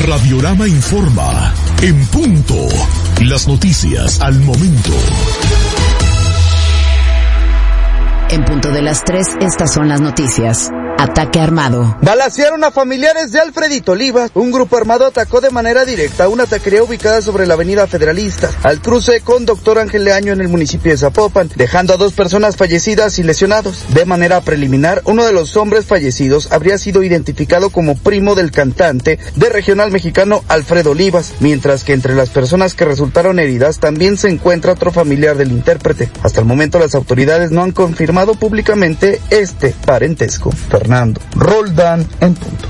Radiorama informa. En punto. Las noticias al momento. En punto de las 3, estas son las noticias. Ataque armado. Balacearon a familiares de Alfredito Olivas. Un grupo armado atacó de manera directa a una taquería ubicada sobre la avenida Federalista, al cruce con Doctor Ángel Leaño en el municipio de Zapopan, dejando a 2 personas fallecidas y lesionados. De manera preliminar, uno de los hombres fallecidos habría sido identificado como primo del cantante de regional mexicano Alfredo Olivas, mientras que entre las personas que resultaron heridas también se encuentra otro familiar del intérprete. Hasta el momento las autoridades no han confirmado públicamente este parentesco. Fernando Roldán, en punto.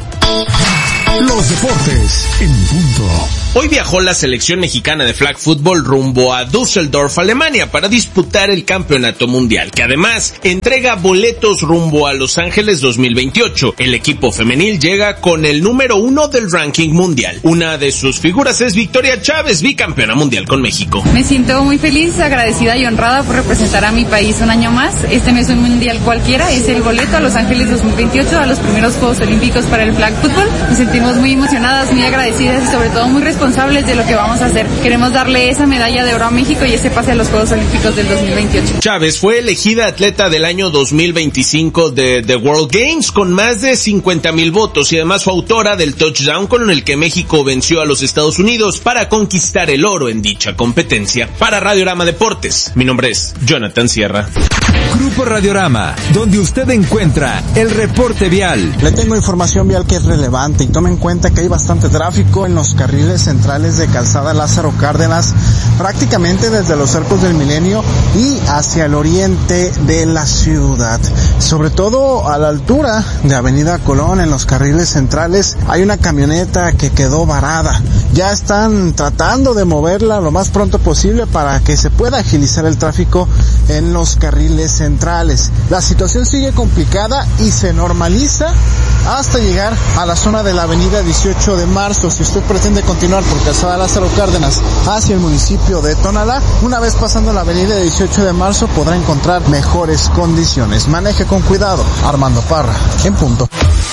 Los deportes en punto. Hoy viajó la selección mexicana de flag football rumbo a Düsseldorf, Alemania, para disputar el campeonato mundial, que además entrega boletos rumbo a Los Ángeles 2028. El equipo femenil llega con el número 1 del ranking mundial. Una de sus figuras es Victoria Chávez, bicampeona mundial con México. Me siento muy feliz, agradecida y honrada por representar a mi país un año más. Este no es un mundial cualquiera, es el boleto a Los Ángeles 2028, a los primeros Juegos Olímpicos para el flag football. Nos sentimos muy emocionadas, muy agradecidas y sobre todo muy responsables de lo que vamos a hacer. Queremos darle esa medalla de oro a México y ese pase a los Juegos Olímpicos del 2028. Chávez fue elegida atleta del año 2025 de The World Games con más de 50,000 votos y además fue autora del touchdown con el que México venció a los Estados Unidos para conquistar el oro en dicha competencia. Para Radiorama Deportes, mi nombre es Jonathan Sierra. Grupo Radiorama, donde usted encuentra el reporte vial. Le tengo información vial que es relevante y tome en cuenta que hay bastante tráfico en los carriles centrales de Calzada Lázaro Cárdenas, prácticamente desde los Arcos del Milenio y hacia el oriente de la ciudad. Sobre todo a la altura de Avenida Colón, en los carriles centrales, hay una camioneta que quedó varada. Ya están tratando de moverla lo más pronto posible para que se pueda agilizar el tráfico en los carriles centrales. La situación sigue complicada y se normaliza hasta llegar a la zona de la avenida 18 de marzo. Si usted pretende continuar por Calzada Lázaro Cárdenas hacia el municipio de Tonalá, una vez pasando la avenida 18 de marzo podrá encontrar mejores condiciones. Maneje con cuidado. Armando Parra, en punto.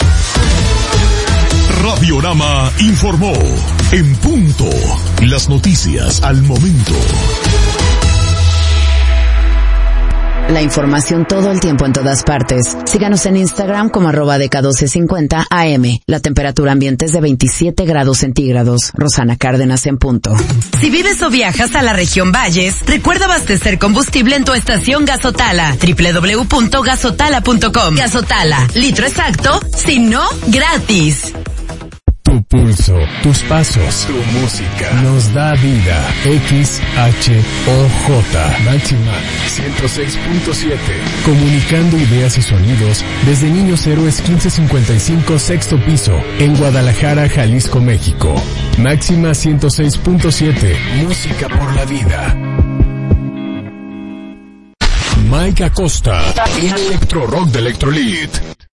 Radiorama informó. En punto. Las noticias al momento. La información todo el tiempo en todas partes. Síganos en Instagram como @DK1250 AM. La temperatura ambiente es de 27 grados centígrados. Rosana Cárdenas, en punto. Si vives o viajas a la región Valles, recuerda abastecer combustible en tu estación Gasotala. www.gasotala.com. Gasotala, litro exacto, si no, gratis. Tu pulso, tus pasos, tu música nos da vida. XHOJ Máxima 106.7. Comunicando ideas y sonidos desde Niños Héroes 1555 sexto piso en Guadalajara, Jalisco, México. Máxima 106.7. Música por la vida. Mike Acosta en Electro Rock de Electrolit.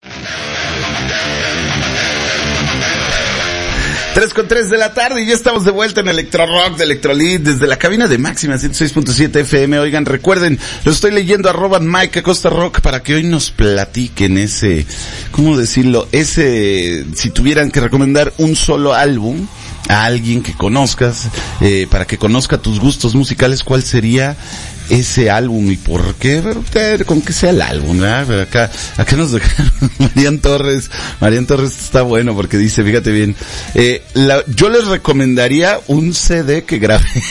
3:03 de la tarde y ya estamos de vuelta en Electro Rock de Electrolit desde la cabina de Máxima 106.7 FM. Oigan, recuerden, lo estoy leyendo @Mike Acosta Rock para que hoy nos platiquen ese, ¿cómo decirlo? Si tuvieran que recomendar un solo álbum a alguien que conozcas, para que conozca tus gustos musicales, ¿cuál sería ese álbum y por qué? Con que sea el álbum, ¿verdad? Pero acá nos dejaron Marian Torres está bueno porque dice, fíjate bien, yo les recomendaría un CD que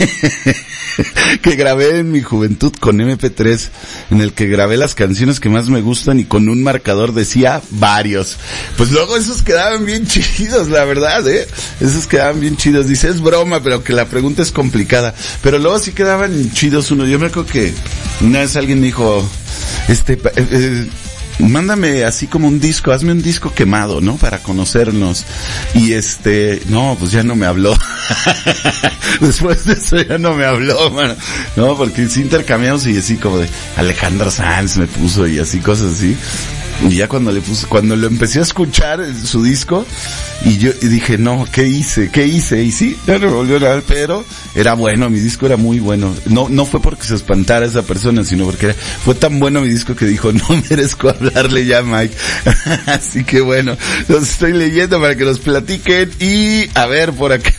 grabé en mi juventud con MP3, en el que grabé las canciones que más me gustan y con un marcador decía varios. Pues luego esos quedaban bien chidos, la verdad, esos quedaban bien chidos. Dice, es broma, pero que la pregunta es complicada. Pero luego sí quedaban chidos uno. Yo me acuerdo que una vez alguien me dijo, mándame así como un disco, hazme un disco quemado, ¿no? Para conocernos. Y no, pues ya no me habló. Después de eso ya no me habló, mano. No, porque sí intercambiamos y así como de Alejandro Sanz me puso y así, cosas así. Y ya cuando lo empecé a escuchar su disco, y dije, no, ¿qué hice? Y sí, ya no me volvió nada, pero era bueno, mi disco era muy bueno. No fue porque se espantara esa persona, sino porque fue tan bueno mi disco que dijo, no merezco hablarle ya a Mike. Así que bueno, los estoy leyendo para que los platiquen. Y a ver, por acá.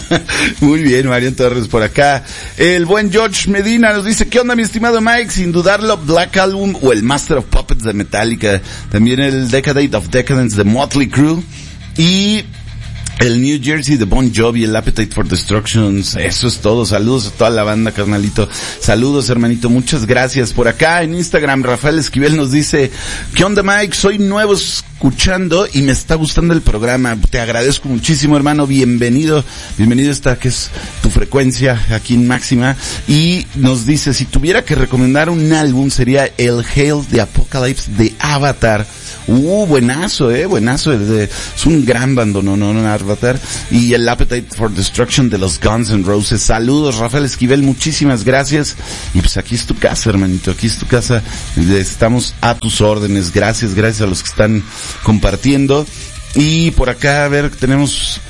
Muy bien, Mariano Torres por acá. El buen George Medina nos dice, ¿qué onda, mi estimado Mike? Sin dudarlo, Black Album o el Master of Puppets de Metallica. También el Decade of Decadence de Motley Crue. Y el New Jersey de Bon Jovi, el Appetite for Destruction. Eso es todo. Saludos a toda la banda, carnalito. Saludos, hermanito. Muchas gracias. Por acá en Instagram, Rafael Esquivel nos dice, ¿qué onda, Mike? Soy nuevo escuchando y me está gustando el programa. Te agradezco muchísimo, hermano. Bienvenido a esta que es tu frecuencia aquí en Máxima. Y nos dice, si tuviera que recomendar un álbum sería el Hail the Apocalypse de Avatar. Buenazo, buenazo. Es un gran bandonón, Avatar. Y el Appetite for Destruction de los Guns N' Roses. Saludos, Rafael Esquivel, muchísimas gracias. Y pues aquí es tu casa, hermanito, aquí es tu casa. Estamos a tus órdenes. Gracias a los que están compartiendo. Y por acá, a ver, teníamos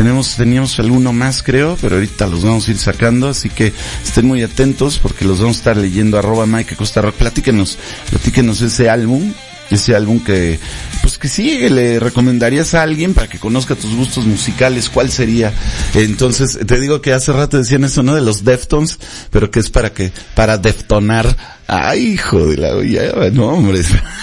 alguno más, creo, pero ahorita los vamos a ir sacando, así que estén muy atentos porque los vamos a estar leyendo. @Mike Acosta Rock. Platíquenos ese álbum que, pues que sí, le recomendarías a alguien para que conozca tus gustos musicales. ¿Cuál sería? Entonces, te digo que hace rato decían eso, ¿no? De los Deftones, pero que es para deftonar. Ay, hijo de la olla, no, hombre.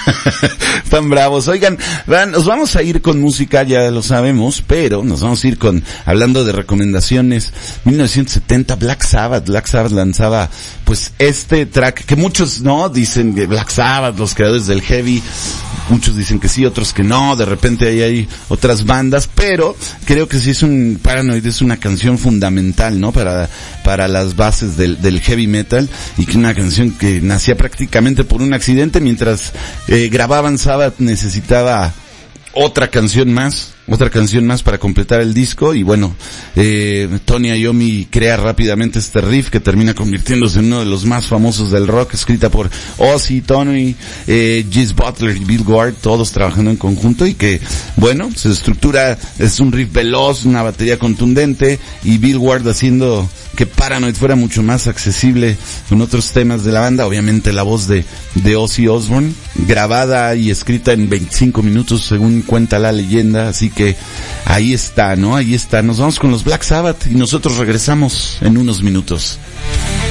Están bravos. Oigan, nos vamos a ir con música, ya lo sabemos, pero nos vamos a ir hablando de recomendaciones. 1970, Black Sabbath lanzaba, pues, este track, que muchos no dicen que Black Sabbath, los creadores del heavy, muchos dicen que sí, otros que no, de repente ahí hay otras bandas, pero creo que sí Paranoid es una canción fundamental, ¿no? Para las bases del heavy metal, y que una canción que nacía prácticamente por un accidente. Mientras grababan Sabbath necesitaba otra canción más para completar el disco, y bueno, Tony Iommi crea rápidamente este riff que termina convirtiéndose en uno de los más famosos del rock, escrita por Ozzy, Tony, Geez Butler y Bill Ward, todos trabajando en conjunto, y que, bueno, se estructura, es un riff veloz, una batería contundente, y Bill Ward haciendo que Paranoid fuera mucho más accesible con otros temas de la banda. Obviamente la voz de Ozzy Osbourne, grabada y escrita en 25 minutos según cuenta la leyenda, así que ahí está, ¿no? Ahí está. Nos vamos con los Black Sabbath y nosotros regresamos en unos minutos.